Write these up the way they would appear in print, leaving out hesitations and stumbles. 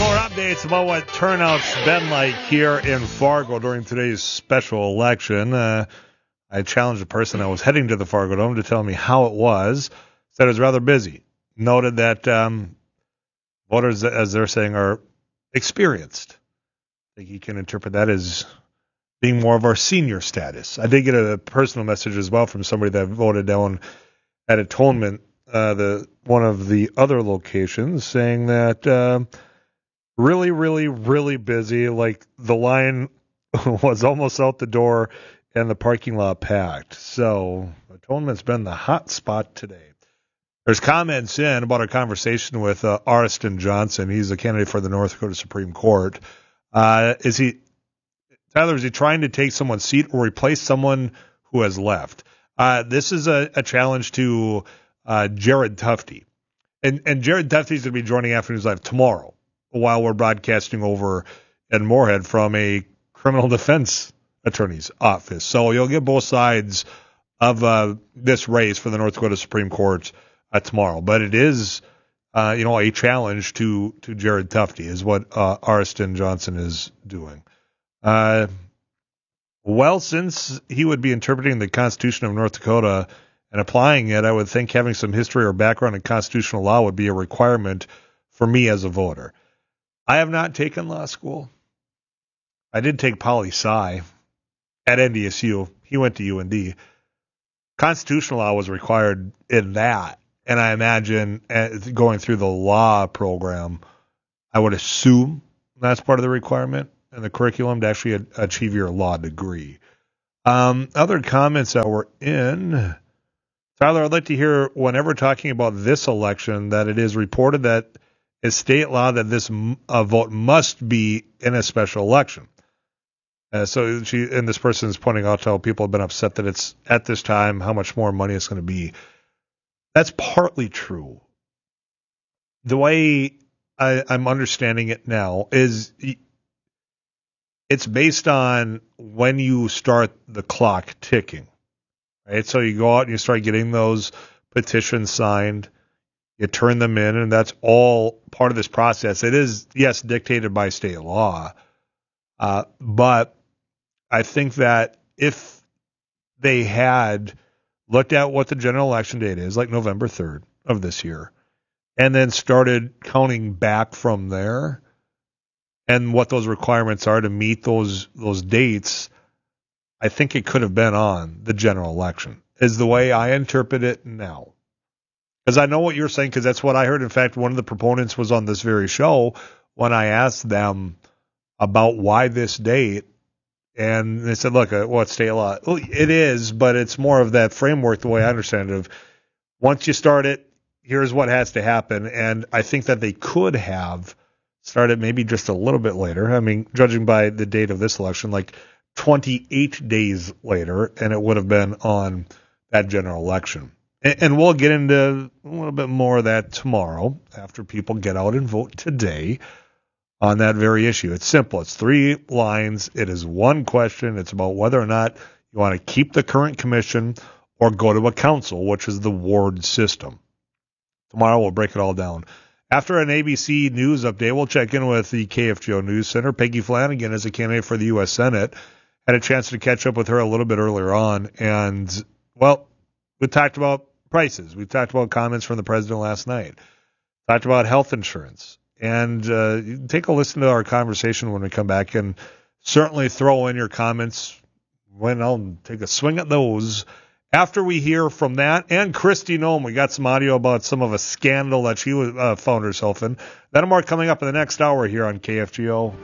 More updates about what turnout's been like here in Fargo during today's special election. I challenged a person that was heading to the Fargo Dome to tell me how it was. Said it was rather busy. Noted that voters, as they're saying, are experienced. I think you can interpret that as being more of our senior status. I did get a personal message as well from somebody that voted down at Atonement, one of the other locations, saying that really, really, really busy. Like the line was almost out the door and the parking lot packed. So Atonement's been the hot spot today. There's comments in about our conversation with Ariston Johnson. He's a candidate for the North Dakota Supreme Court. Is he trying to take someone's seat or replace someone who has left? This is a challenge to Jared Tufte. And Jared Tufte is going to be joining Afternoons Live tomorrow while we're broadcasting over in Moorhead from a criminal defense attorney's office. So you'll get both sides of this race for the North Dakota Supreme Court tomorrow. But it is, a challenge to Jared Tufte is what Ariston Johnson is doing. Well, since he would be interpreting the Constitution of North Dakota and applying it, I would think having some history or background in constitutional law would be a requirement for me as a voter. I have not taken law school. I did take poli-sci at NDSU. He went to UND. Constitutional law was required in that. And I imagine going through the law program, I would assume that's part of the requirement in the curriculum to actually achieve your law degree. Other comments that were in, Tyler, I'd like to hear, whenever talking about this election, that it is reported that it's state law that this vote must be in a special election. So this person is pointing out how people have been upset that it's at this time, how much more money it's going to be. That's partly true. The way I'm understanding it now is it's based on when you start the clock ticking, right? So you go out and you start getting those petitions signed, you turn them in, and that's all part of this process. It is, yes, dictated by state law, but I think that if they had looked at what the general election date is, like November 3rd of this year, and then started counting back from there and what those requirements are to meet those dates, I think it could have been on the general election, is the way I interpret it now. Because I know what you're saying, because that's what I heard. In fact, one of the proponents was on this very show when I asked them about why this date, and they said, look, it's state law. Well, it is, but it's more of that framework, the way I understand it, of once you start it, here's what has to happen. And I think that they could have started maybe just a little bit later. I mean, judging by the date of this election, like 28 days later, and it would have been on that general election. And we'll get into a little bit more of that tomorrow after people get out and vote today on that very issue. It's simple. It's 3 lines. It is one question. It's about whether or not you want to keep the current commission or go to a council, which is the ward system. Tomorrow we'll break it all down. After an ABC News update, we'll check in with the KFGO News Center. Peggy Flanagan is a candidate for the U.S. Senate. Had a chance to catch up with her a little bit earlier on. And, well, we talked about prices. We talked about comments from the president last night. Talked about health insurance. And take a listen to our conversation when we come back, and certainly throw in your comments when I'll take a swing at those after we hear from that. And Kristi Noem, we got some audio about some of a scandal that she found herself in. That and more coming up in the next hour here on KFGO.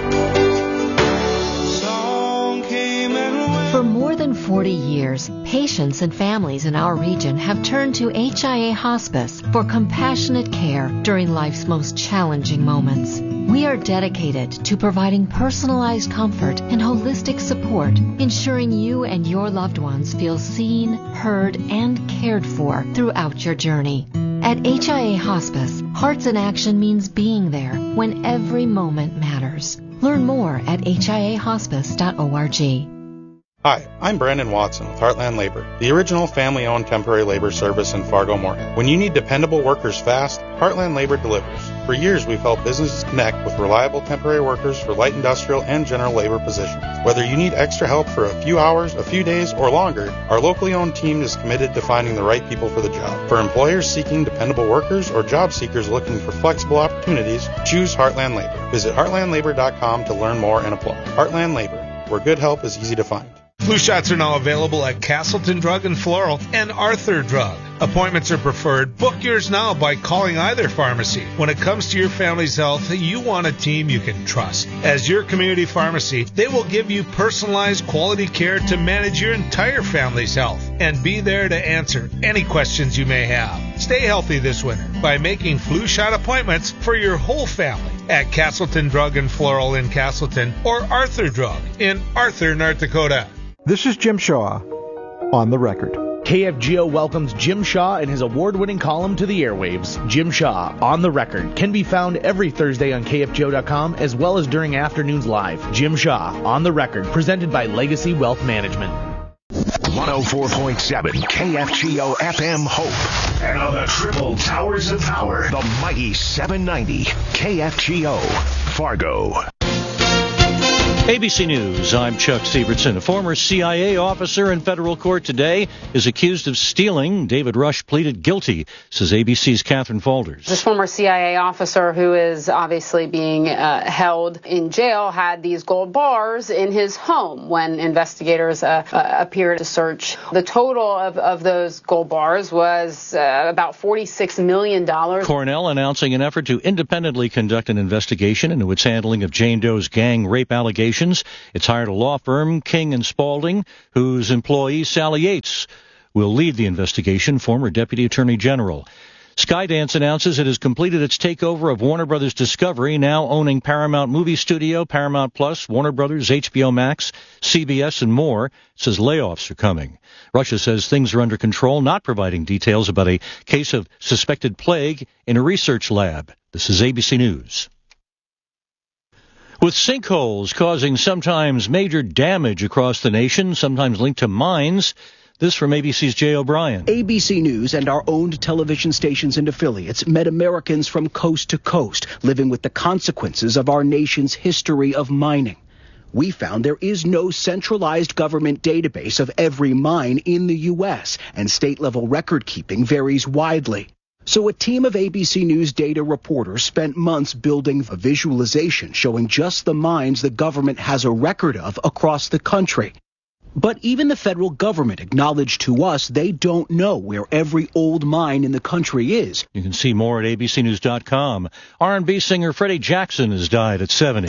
For more than 40 years, patients and families in our region have turned to HIA Hospice for compassionate care during life's most challenging moments. We are dedicated to providing personalized comfort and holistic support, ensuring you and your loved ones feel seen, heard, and cared for throughout your journey. At HIA Hospice, Hearts in Action means being there when every moment matters. Learn more at hiahospice.org. Hi, I'm Brandon Watson with Heartland Labor, the original family-owned temporary labor service in Fargo-Moorhead. When you need dependable workers fast, Heartland Labor delivers. For years, we've helped businesses connect with reliable temporary workers for light industrial and general labor positions. Whether you need extra help for a few hours, a few days, or longer, our locally owned team is committed to finding the right people for the job. For employers seeking dependable workers or job seekers looking for flexible opportunities, choose Heartland Labor. Visit heartlandlabor.com to learn more and apply. Heartland Labor, where good help is easy to find. Flu shots are now available at Castleton Drug and Floral and Arthur Drug. Appointments are preferred. Book yours now by calling either pharmacy. When it comes to your family's health, you want a team you can trust. As your community pharmacy, they will give you personalized quality care to manage your entire family's health and be there to answer any questions you may have. Stay healthy this winter by making flu shot appointments for your whole family at Castleton Drug and Floral in Castleton or Arthur Drug in Arthur, North Dakota. This is Jim Shaw on the record. KFGO welcomes Jim Shaw and his award-winning column to the airwaves. Jim Shaw, On the Record, can be found every Thursday on KFGO.com as well as during afternoons live. Jim Shaw, On the Record, presented by Legacy Wealth Management. 104.7 KFGO FM Hope. And on the triple towers of power, the mighty 790 KFGO Fargo. ABC News, I'm Chuck Sievertson. A former CIA officer in federal court today is accused of stealing. David Rush pleaded guilty, says ABC's Catherine Faulders. This former CIA officer, who is obviously being held in jail, had these gold bars in his home when investigators appeared to search. The total of those gold bars was about $46 million. Cornell announcing an effort to independently conduct an investigation into its handling of Jane Doe's gang rape allegations. It's hired a law firm, King & Spalding, whose employee, Sally Yates, will lead the investigation, former Deputy Attorney General. Skydance announces it has completed its takeover of Warner Brothers Discovery, now owning Paramount Movie Studio, Paramount Plus, Warner Brothers, HBO Max, CBS, and more. It says layoffs are coming. Russia says things are under control, not providing details about a case of suspected plague in a research lab. This is ABC News. With sinkholes causing sometimes major damage across the nation, sometimes linked to mines, this from ABC's Jay O'Brien. ABC News and our owned television stations and affiliates met Americans from coast to coast, living with the consequences of our nation's history of mining. We found there is no centralized government database of every mine in the U.S., and state-level record-keeping varies widely. So a team of ABC News data reporters spent months building a visualization showing just the mines the government has a record of across the country. But even the federal government acknowledged to us they don't know where every old mine in the country is. You can see more at abcnews.com. R&B singer Freddie Jackson has died at 70.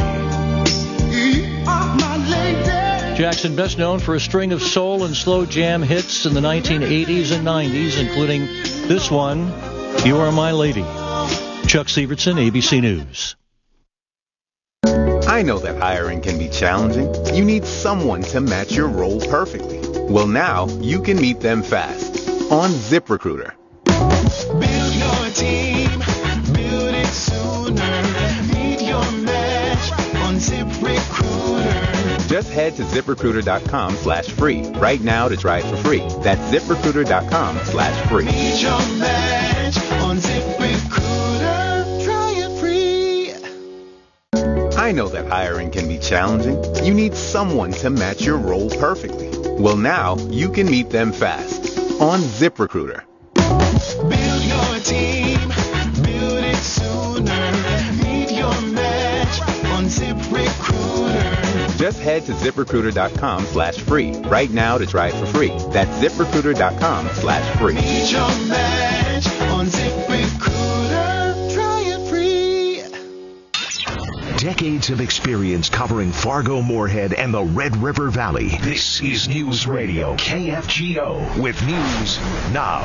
Jackson, best known for a string of soul and slow jam hits in the 1980s and 90s, including this one, You Are My Lady. Chuck Sievertson, ABC News. I know that hiring can be challenging. You need someone to match your role perfectly. Well, now you can meet them fast on ZipRecruiter. Build your team, build it sooner. Meet your match on ZipRecruiter. Just head to ZipRecruiter.com/free right now to try it for free. That's ZipRecruiter.com/free. Meet your match on ZipRecruiter. Try it free. I know that hiring can be challenging. You need someone to match your role perfectly. Well, now you can meet them fast on ZipRecruiter. Build your team, build it sooner. Meet your match on ZipRecruiter. Just head to ZipRecruiter.com/free right now to try it for free. That's ZipRecruiter.com/free. Meet your match on ZipRecruiter. Try it free. Decades of experience covering Fargo-Moorhead and the Red River Valley. This is News Radio KFGO with news now.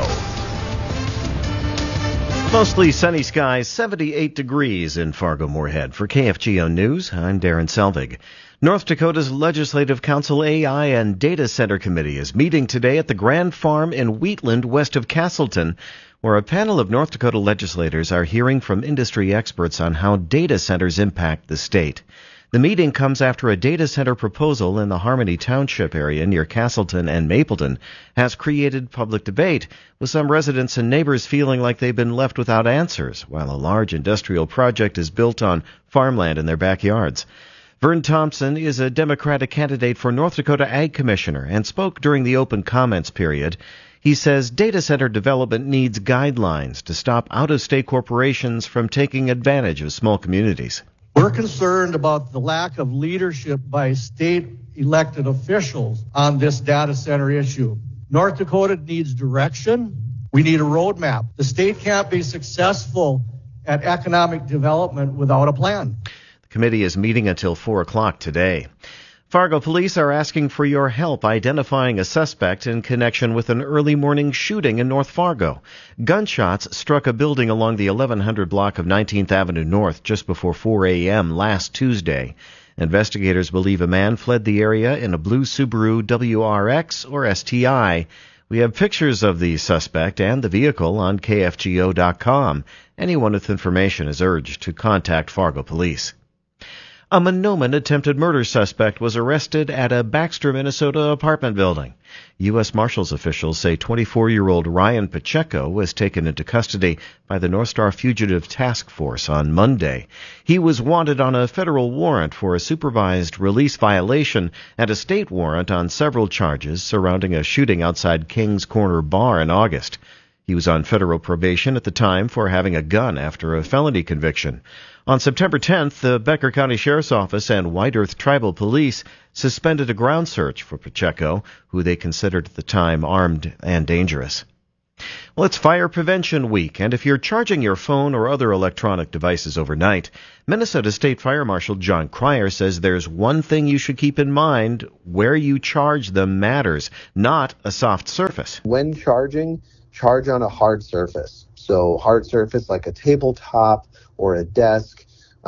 Mostly sunny skies, 78 degrees in Fargo-Moorhead. For KFGO News, I'm Darren Selvig. North Dakota's Legislative Council AI and Data Center Committee is meeting today at the Grand Farm in Wheatland, west of Castleton, where a panel of North Dakota legislators are hearing from industry experts on how data centers impact the state. The meeting comes after a data center proposal in the Harmony Township area near Castleton and Mapleton has created public debate, with some residents and neighbors feeling like they've been left without answers while a large industrial project is built on farmland in their backyards. Vern Thompson is a Democratic candidate for North Dakota Ag Commissioner and spoke during the open comments period. He says data center development needs guidelines to stop out-of-state corporations from taking advantage of small communities. We're concerned about the lack of leadership by state elected officials on this data center issue. North Dakota needs direction. We need a roadmap. The state can't be successful at economic development without a plan. The committee is meeting until 4 o'clock today. Fargo police are asking for your help identifying a suspect in connection with an early morning shooting in North Fargo. Gunshots struck a building along the 1100 block of 19th Avenue North just before 4 a.m. last Tuesday. Investigators believe a man fled the area in a blue Subaru WRX or STI. We have pictures of the suspect and the vehicle on KFGO.com. Anyone with information is urged to contact Fargo police. A Mahnomen attempted murder suspect was arrested at a Baxter, Minnesota apartment building. U.S. Marshals officials say 24-year-old Ryan Pacheco was taken into custody by the North Star Fugitive Task Force on Monday. He was wanted on a federal warrant for a supervised release violation and a state warrant on several charges surrounding a shooting outside King's Corner Bar in August. He was on federal probation at the time for having a gun after a felony conviction. On September 10th, the Becker County Sheriff's Office and White Earth Tribal Police suspended a ground search for Pacheco, who they considered at the time armed and dangerous. Well, it's Fire Prevention Week, and if you're charging your phone or other electronic devices overnight, Minnesota State Fire Marshal John Cryer says there's one thing you should keep in mind: where you charge them matters, not a soft surface. When charging, charge on a hard surface. So hard surface like a tabletop or a desk.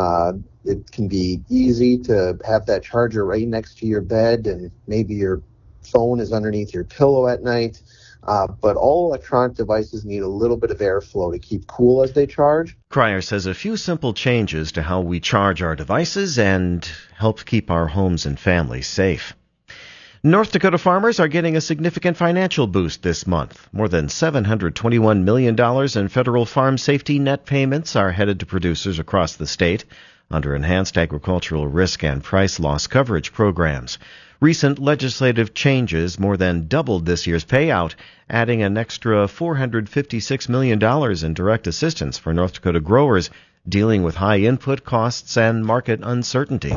It can be easy to have that charger right next to your bed, and maybe your phone is underneath your pillow at night. But all electronic devices need a little bit of airflow to keep cool as they charge. Cryer says a few simple changes to how we charge our devices and help keep our homes and families safe. North Dakota farmers are getting a significant financial boost this month. More than $721 million in federal farm safety net payments are headed to producers across the state under enhanced agricultural risk and price loss coverage programs. Recent legislative changes more than doubled this year's payout, adding an extra $456 million in direct assistance for North Dakota growers dealing with high input costs and market uncertainty.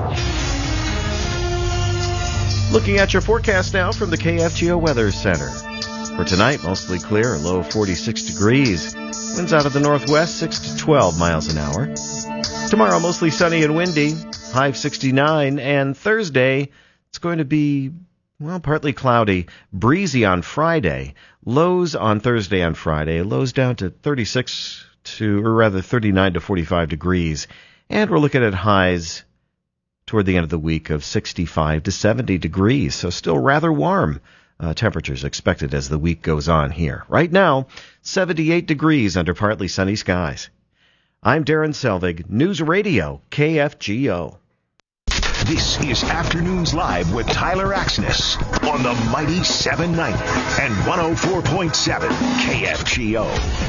Looking at your forecast now from the KFGO Weather Center. For tonight, mostly clear, a low of 46 degrees. Winds out of the northwest, 6 to 12 miles an hour. Tomorrow, mostly sunny and windy, high of 69. And Thursday, it's going to be, well, partly cloudy, breezy on Friday. Lows on Thursday and Friday. Lows down to 39 to 45 degrees. And we're looking at highs toward the end of the week of 65 to 70 degrees, so still rather warm temperatures expected as the week goes on here. Right now, 78 degrees under partly sunny skies. I'm Darren Selvig, News Radio, KFGO. This is Afternoons Live with Tyler Axness on the mighty 790 and 104.7 KFGO.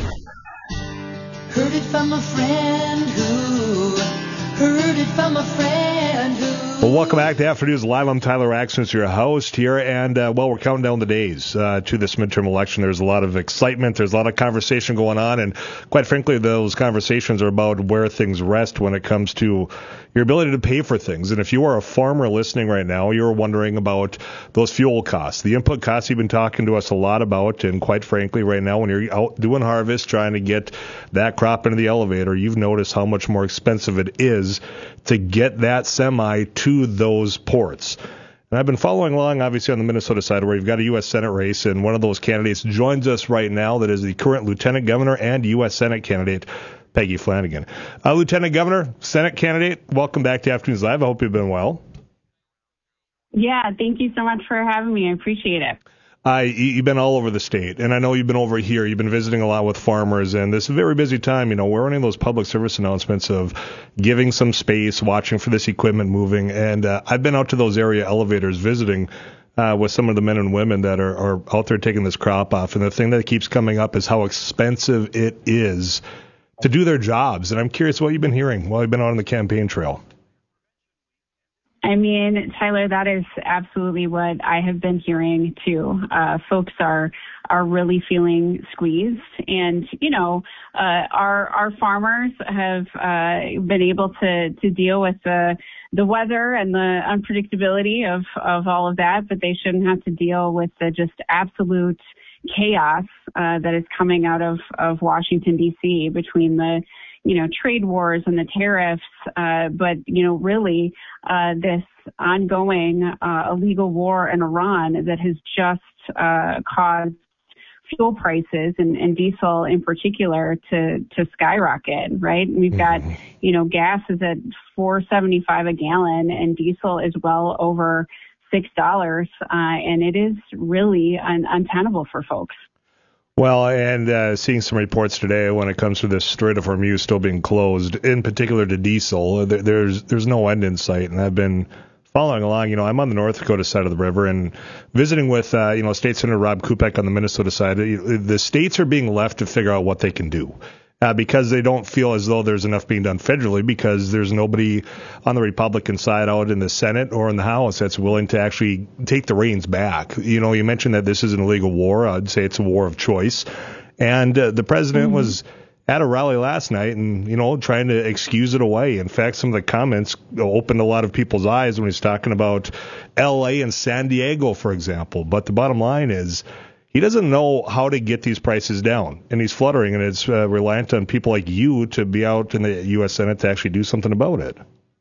Heard it from a friend who heard it from a friend who. Well, welcome back to Afternoons Live. I'm Tyler Axness, your host here, and we're counting down the days to this midterm election. There's a lot of excitement. There's a lot of conversation going on, and quite frankly, those conversations are about where things rest when it comes to your ability to pay for things. And if you are a farmer listening right now, you're wondering about those fuel costs, the input costs you've been talking to us a lot about, and quite frankly, right now when you're out doing harvest, trying to get that crop into the elevator, you've noticed how much more expensive it is to get that semi to those ports. And I've been following along, obviously, on the Minnesota side, where you've got a U.S. Senate race, and one of those candidates joins us right now that is the current Lieutenant Governor and U.S. Senate candidate, Peggy Flanagan. Lieutenant Governor, Senate candidate, welcome back to Afternoons Live. I hope you've been well. Yeah, thank you so much for having me. I appreciate it. You've been all over the state, and I know you've been over here. You've been visiting a lot with farmers, and this is a very busy time. We're running those public service announcements of giving some space, watching for this equipment moving, and I've been out to those area elevators visiting with some of the men and women that are out there taking this crop off, and the thing that keeps coming up is how expensive it is to do their jobs, and I'm curious what you've been hearing while you've been on the campaign trail. I mean, Tyler, that is absolutely what I have been hearing too. Folks are really feeling squeezed, and our farmers have been able to deal with the weather and the unpredictability of all of that, but they shouldn't have to deal with the just absolute chaos that is coming out of Washington D.C. between the trade wars and the tariffs, but really this ongoing illegal war in Iran that has just caused fuel prices and diesel in particular to skyrocket, right? We've got, gas is at $4.75 a gallon and diesel is well over $6, and it is really untenable for folks. Well, and seeing some reports today when it comes to this Strait of Hormuz still being closed, in particular to diesel, there's no end in sight. And I've been following along. I'm on the North Dakota side of the river and visiting with, State Senator Rob Kupek on the Minnesota side. The states are being left to figure out what they can do. Because they don't feel as though there's enough being done federally, because there's nobody on the Republican side out in the Senate or in the House that's willing to actually take the reins back. You mentioned that this is an illegal war. I'd say it's a war of choice. And the president was at a rally last night and, trying to excuse it away. In fact, some of the comments opened a lot of people's eyes when he's talking about L.A. and San Diego, for example. But the bottom line is, he doesn't know how to get these prices down, and he's fluttering, and it's reliant on people like you to be out in the U.S. Senate to actually do something about it.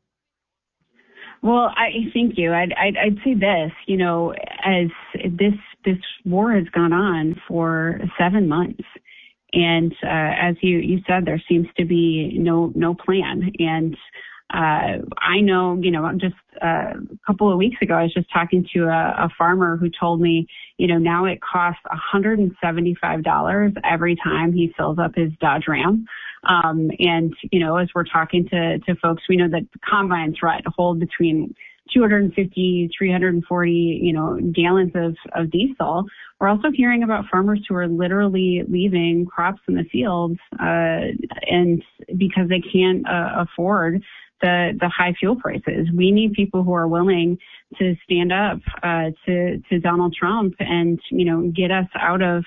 Well, thank you. I'd say this, as this war has gone on for 7 months, and as you said, there seems to be no plan. And I know, just a couple of weeks ago, I was just talking to a farmer who told me, now it costs $175 every time he fills up his Dodge Ram. And, as we're talking to folks, we know that combines, hold between 250, 340, gallons of diesel. We're also hearing about farmers who are literally leaving crops in the fields, and because they can't afford the high fuel prices. We need people who are willing to stand up to Donald Trump and get us out of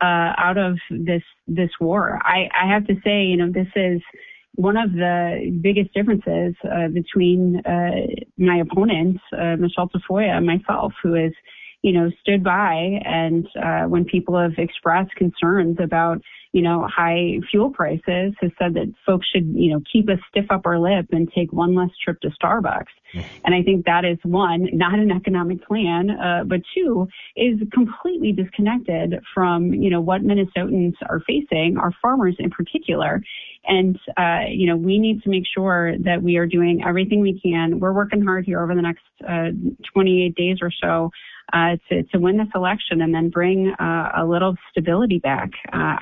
this war. I have to say, this is one of the biggest differences between my opponent, Michelle Tafoya, and myself, who is stood by and when people have expressed concerns about high fuel prices, has said that folks should, keep a stiff upper lip and take one less trip to Starbucks. And I think that is, one, not an economic plan, but two, is completely disconnected from, what Minnesotans are facing, our farmers in particular. And, we need to make sure that we are doing everything we can. We're working hard here over the next 28 days or so to win this election and then bring a little stability back.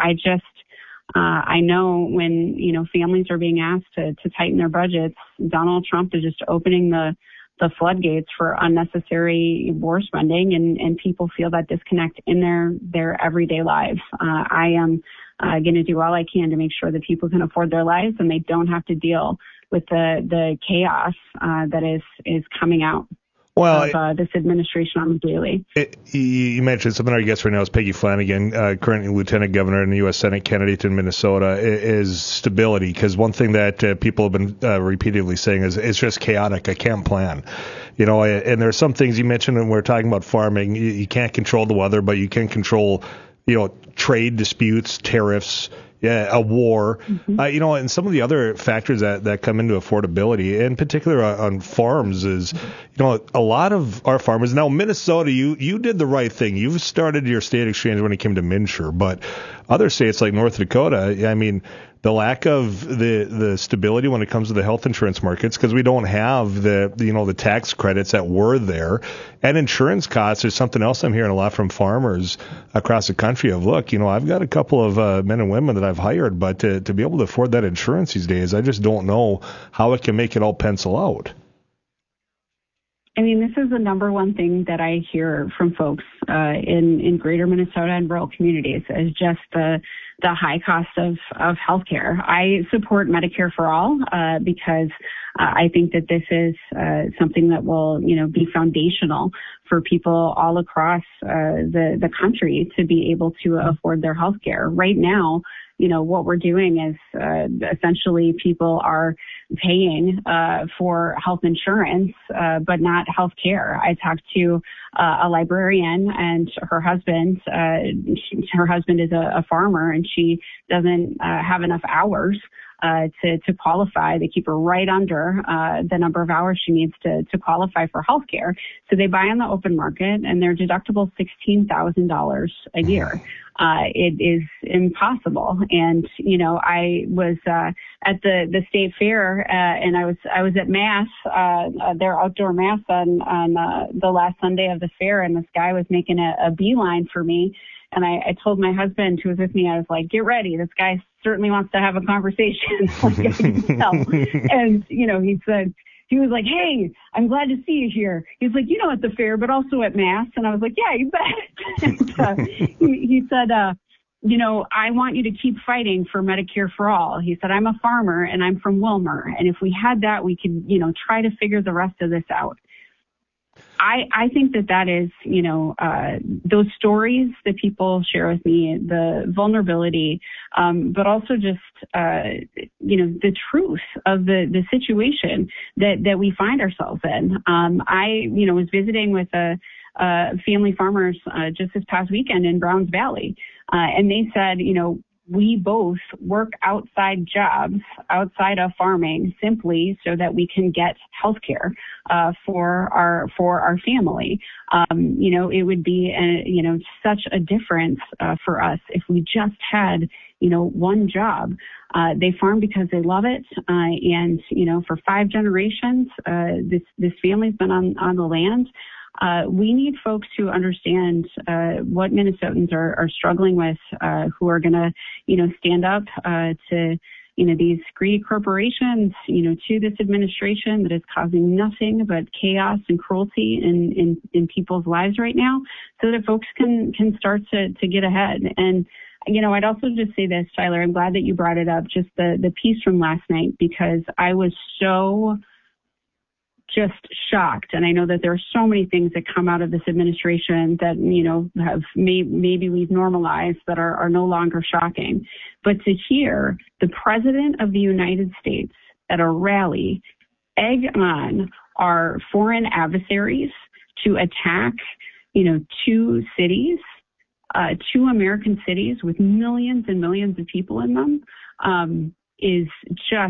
I know when, families are being asked to tighten their budgets, Donald Trump is just opening the floodgates for unnecessary war spending, and people feel that disconnect in their everyday lives. I am going to do all I can to make sure that people can afford their lives and they don't have to deal with the chaos that is coming out. Of this administration on the daily. You mentioned something. Our guest right now is Peggy Flanagan, currently Lieutenant Governor and the U.S. Senate candidate in Minnesota. Is stability, because one thing that people have been repeatedly saying is it's just chaotic. I can't plan. And there are some things you mentioned when we're talking about farming. You can't control the weather, but you can control, trade disputes, tariffs. a war, and some of the other factors that come into affordability, in particular on farms, is, a lot of our farmers. Now, Minnesota, you did the right thing. You've started your state exchange when it came to MNsure, but other states like North Dakota, I mean, the lack of the stability when it comes to the health insurance markets, because we don't have the tax credits that were there, and insurance costs is something else I'm hearing a lot from farmers across the country of, look, I've got a couple of men and women that I've hired, but to be able to afford that insurance these days, I just don't know how it can make it all pencil out. I mean, this is the number one thing that I hear from folks in greater Minnesota and rural communities is just the high cost of healthcare. I support Medicare for all because I think that this is something that will, be foundational for people all across the country to be able to afford their healthcare. Right now, what we're doing is essentially people are paying for health insurance, but not health care. I talked to a librarian and her husband. Her husband is a farmer, and she doesn't have enough hours to qualify. They keep her right under the number of hours she needs to qualify for health care. So they buy on the open market, and their deductible is $16,000 a year. It is impossible. And, I was at the state fair and I was at mass, their outdoor mass on the last Sunday of the fair, and this guy was making a beeline for me. And I told my husband, who was with me, I was like, get ready. This guy certainly wants to have a conversation. Like I can tell. And, he said, he was like, hey, I'm glad to see you here. He's like, at the fair, but also at mass. And I was like, yeah, you bet. And, he said, I want you to keep fighting for Medicare for all. He said, I'm a farmer and I'm from Wilmer. And if we had that, we could, try to figure the rest of this out. I think that is, those stories that people share with me, the vulnerability, but also just, the truth of the situation that we find ourselves in. I was visiting with family farmers just this past weekend in Browns Valley, and they said, we both work outside jobs, outside of farming, simply so that we can get health care for our family. It would be such a difference for us if we just had one job. They farm because they love it, and for 5 generations, this family's been on the land. We need folks who understand what Minnesotans are struggling with, who are going to, stand up to, these greedy corporations, to this administration that is causing nothing but chaos and cruelty in people's lives right now, so that folks can start to get ahead. And I'd also just say this, Tyler, I'm glad that you brought it up, just the piece from last night, because I was so just shocked. And I know that there are so many things that come out of this administration that, have maybe we've normalized that are no longer shocking. But to hear the president of the United States at a rally egg on our foreign adversaries to attack, 2 cities, 2 American cities with millions and millions of people in them, is just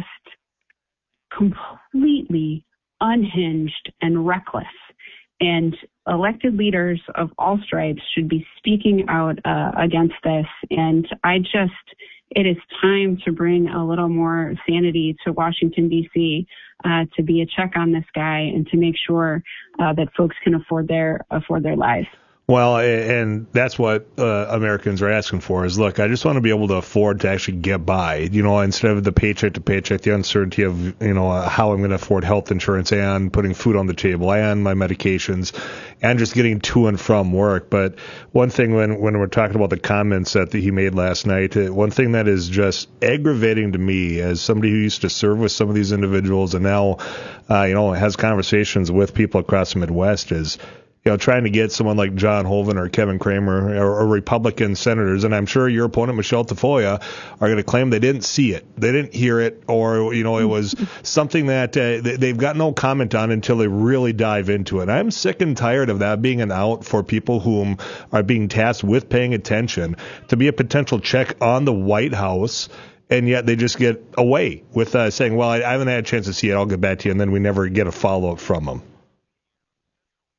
completely unhinged and reckless. And elected leaders of all stripes should be speaking out against this. And it is time to bring a little more sanity to Washington, D.C., to be a check on this guy and to make sure that folks can afford their lives. Well, and that's what Americans are asking for is, look, I just want to be able to afford to actually get by, instead of the paycheck to paycheck, the uncertainty of, how I'm going to afford health insurance and putting food on the table and my medications and just getting to and from work. But one thing when we're talking about the comments that he made last night, one thing that is just aggravating to me as somebody who used to serve with some of these individuals and now, has conversations with people across the Midwest is, trying to get someone like John Hoeven or Kevin Cramer or Republican senators, and I'm sure your opponent, Michelle Tafoya, are going to claim they didn't see it, they didn't hear it, or, it was something that they've got no comment on until they really dive into it. I'm sick and tired of that being an out for people whom are being tasked with paying attention to be a potential check on the White House. And yet they just get away with saying, well, I haven't had a chance to see it, I'll get back to you, and then we never get a follow-up from them.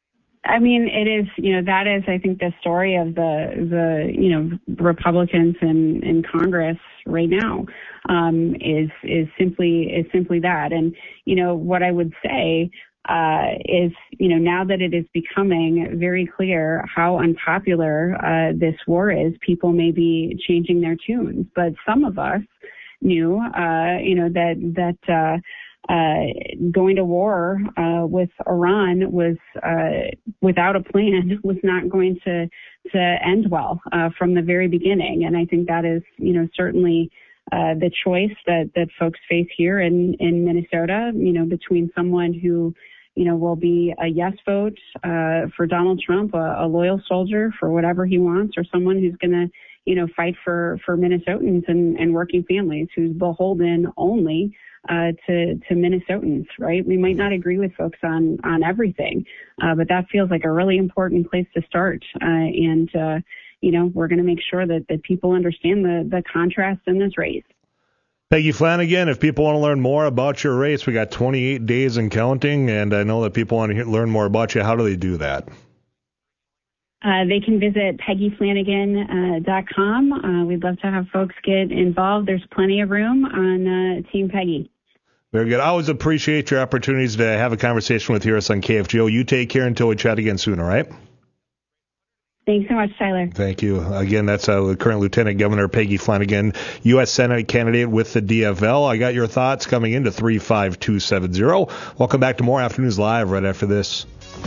I mean, it is, that is, I think, the story of the Republicans in Congress right now, is simply that. And, what I would say, is, now that it is becoming very clear how unpopular, this war is, people may be changing their tunes. But some of us knew, that going to war with Iran was without a plan was not going to end well from the very beginning. And I think that is, certainly the choice that folks face here in Minnesota, between someone who, will be a yes vote for Donald Trump, a loyal soldier for whatever he wants, or someone who's going to, fight for Minnesotans and working families, who's beholden only to Minnesotans, right? We might not agree with folks on everything, but that feels like a really important place to start. And we're going to make sure that people understand the contrast in this race. Peggy Flanagan, if people want to learn more about your race, we got 28 days and counting, and I know that people want to learn more about you. How do they do that? They can visit PeggyFlanagan.com. We'd love to have folks get involved. There's plenty of room on Team Peggy. Very good. I always appreciate your opportunities to have a conversation with us on KFGO. You take care until we chat again soon, all right? Thanks so much, Tyler. Thank you. Again, that's current Lieutenant Governor Peggy Flanagan, U.S. Senate candidate with the DFL. I got your thoughts coming into 35270. Welcome back to more Afternoons Live right after this.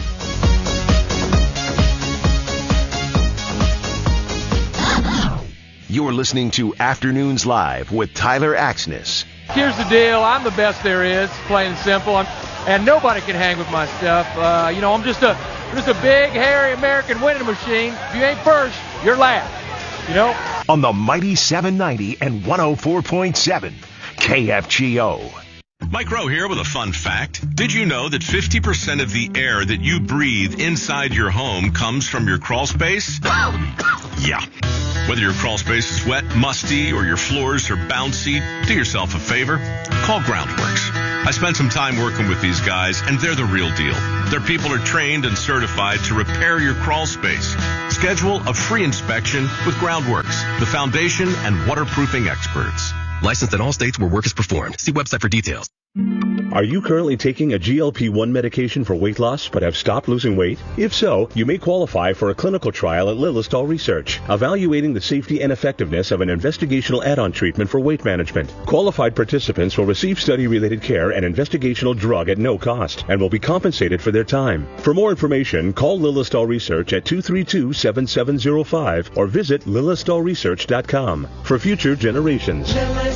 You're listening to Afternoons Live with Tyler Axness. Here's the deal. I'm the best there is, plain and simple. And nobody can hang with my stuff. I'm just a big, hairy American winning machine. If you ain't first, you're last. On the mighty 790 and 104.7 KFGO. Mike Rowe here with a fun fact. Did you know that 50% of the air that you breathe inside your home comes from your crawl space? Yeah. Whether your crawl space is wet, musty, or your floors are bouncy, do yourself a favor. Call Groundworks. I spent some time working with these guys, and they're the real deal. Their people are trained and certified to repair your crawl space. Schedule a free inspection with Groundworks, the foundation and waterproofing experts. Licensed in all states where work is performed. See website for details. Are you currently taking a GLP-1 medication for weight loss but have stopped losing weight? If so, you may qualify for a clinical trial at Lilistol Research, evaluating the safety and effectiveness of an investigational add-on treatment for weight management. Qualified participants will receive study-related care and investigational drug at no cost and will be compensated for their time. For more information, call Lilistol Research at 232-7705 or visit lilistolresearch.com. For future generations.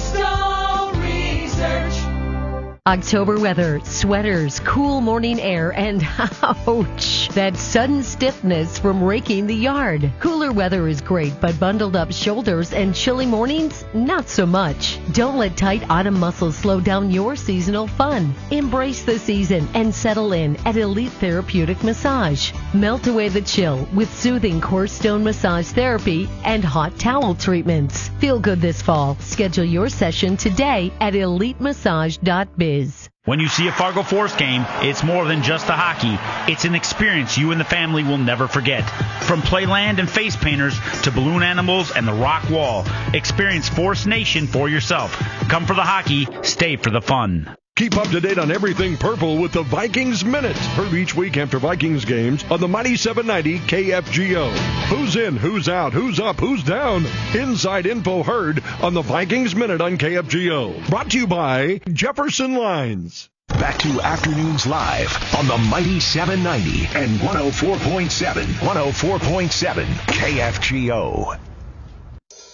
October weather, sweaters, cool morning air, and ouch, that sudden stiffness from raking the yard. Cooler weather is great, but bundled up shoulders and chilly mornings, not so much. Don't let tight autumn muscles slow down your seasonal fun. Embrace the season and settle in at Elite Therapeutic Massage. Melt away the chill with soothing core stone massage therapy and hot towel treatments. Feel good this fall. Schedule your session today at elitemassage.biz. When you see a Fargo Force game, it's more than just a hockey. It's an experience you and the family will never forget. From playland and face painters to balloon animals and the rock wall, experience Force Nation for yourself. Come for the hockey, stay for the fun. Keep up to date on everything purple with the Vikings Minute. Heard each week after Vikings games on the mighty 790 KFGO. Who's in, who's out, who's up, who's down? Inside info heard on the Vikings Minute on KFGO. Brought to you by Jefferson Lines. Back to Afternoons Live on the mighty 790 and 104.7 KFGO.